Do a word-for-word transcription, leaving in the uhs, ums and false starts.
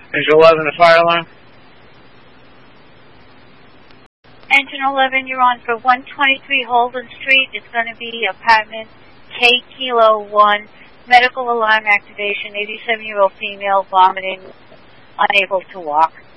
Engine eleven, the fire alarm. Engine eleven, you're on for one twenty-three Holden Street. It's going to be apartment K Kilo one. Medical alarm activation, eighty-seven-year-old female, vomiting, unable to walk.